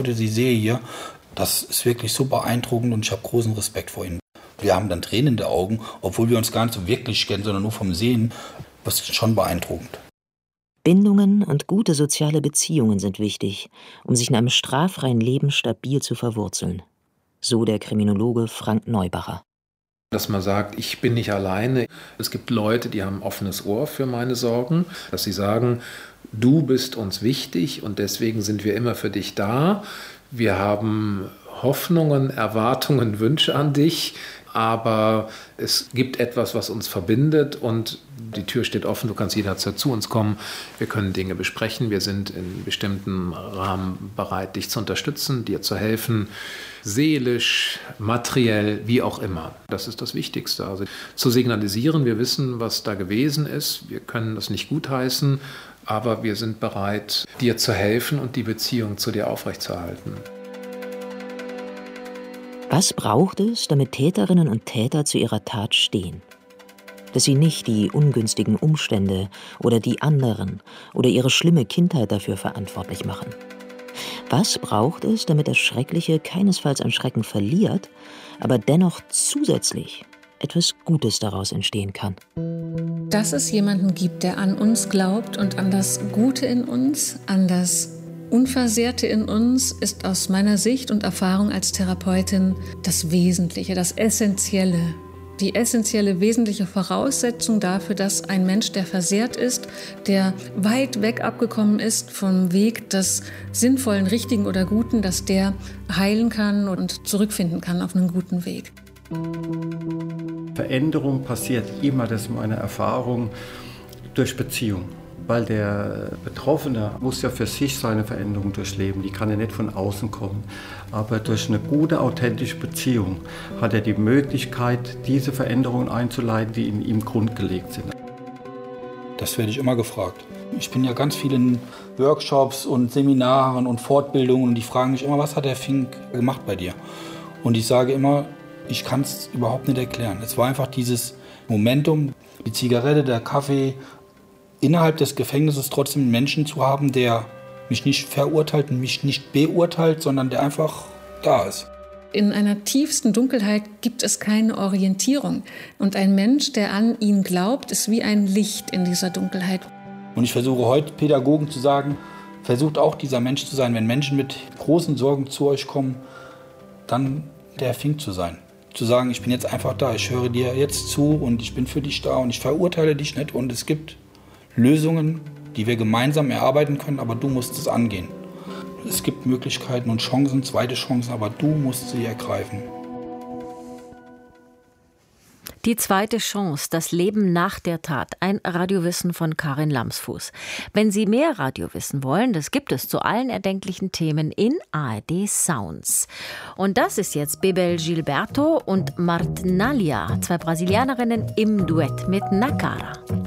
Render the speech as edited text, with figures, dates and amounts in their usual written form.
Fotos, die ich sehe hier, das ist wirklich so beeindruckend und ich habe großen Respekt vor ihnen. Wir haben dann Tränen in den Augen, obwohl wir uns gar nicht so wirklich kennen, sondern nur vom Sehen. Das ist schon beeindruckend. Bindungen und gute soziale Beziehungen sind wichtig, um sich in einem straffreien Leben stabil zu verwurzeln. So der Kriminologe Frank Neubacher. Dass man sagt, ich bin nicht alleine. Es gibt Leute, die haben ein offenes Ohr für meine Sorgen, dass sie sagen, du bist uns wichtig und deswegen sind wir immer für dich da. Wir haben Hoffnungen, Erwartungen, Wünsche an dich, aber es gibt etwas, was uns verbindet und die Tür steht offen, du kannst jederzeit zu uns kommen. Wir können Dinge besprechen, wir sind in bestimmten Rahmen bereit, dich zu unterstützen, dir zu helfen, seelisch, materiell, wie auch immer. Das ist das Wichtigste. Also zu signalisieren, wir wissen, was da gewesen ist, wir können das nicht gutheißen, aber wir sind bereit, dir zu helfen und die Beziehung zu dir aufrechtzuerhalten. Was braucht es, damit Täterinnen und Täter zu ihrer Tat stehen? Dass sie nicht die ungünstigen Umstände oder die anderen oder ihre schlimme Kindheit dafür verantwortlich machen. Was braucht es, damit das Schreckliche keinesfalls an Schrecken verliert, aber dennoch zusätzlich etwas Gutes daraus entstehen kann? Dass es jemanden gibt, der an uns glaubt und an das Gute in uns, an das Unversehrte in uns, ist aus meiner Sicht und Erfahrung als Therapeutin das Wesentliche, das Essentielle. Die essentielle, wesentliche Voraussetzung dafür, dass ein Mensch, der versehrt ist, der weit weg abgekommen ist vom Weg des Sinnvollen, Richtigen oder Guten, dass der heilen kann und zurückfinden kann auf einen guten Weg. Veränderung passiert immer, das ist meine Erfahrung, durch Beziehung. Weil der Betroffene muss ja für sich seine Veränderung durchleben, die kann ja nicht von außen kommen. Aber durch eine gute, authentische Beziehung hat er die Möglichkeit, diese Veränderungen einzuleiten, die in ihm grundgelegt sind. Das werde ich immer gefragt. Ich bin ja ganz viel in Workshops und Seminaren und Fortbildungen und die fragen mich immer, was hat der Fink gemacht bei dir? Und ich sage immer, ich kann es überhaupt nicht erklären. Es war einfach dieses Momentum, die Zigarette, der Kaffee, innerhalb des Gefängnisses trotzdem einen Menschen zu haben, der mich nicht verurteilt und mich nicht beurteilt, sondern der einfach da ist. In einer tiefsten Dunkelheit gibt es keine Orientierung. Und ein Mensch, der an ihn glaubt, ist wie ein Licht in dieser Dunkelheit. Und ich versuche heute Pädagogen zu sagen, versucht auch dieser Mensch zu sein. Wenn Menschen mit großen Sorgen zu euch kommen, dann der Fink zu sein. Zu sagen, ich bin jetzt einfach da, ich höre dir jetzt zu und ich bin für dich da und ich verurteile dich nicht. Und es gibt Lösungen, die wir gemeinsam erarbeiten können, aber du musst es angehen. Es gibt Möglichkeiten und Chancen, zweite Chancen, aber du musst sie ergreifen. Die zweite Chance, das Leben nach der Tat. Ein Radiowissen von Karin Lamsfuß. Wenn Sie mehr Radiowissen wollen, das gibt es zu allen erdenklichen Themen in ARD Sounds. Und das ist jetzt Bebel Gilberto und Martinalia, zwei Brasilianerinnen im Duett mit Nakara.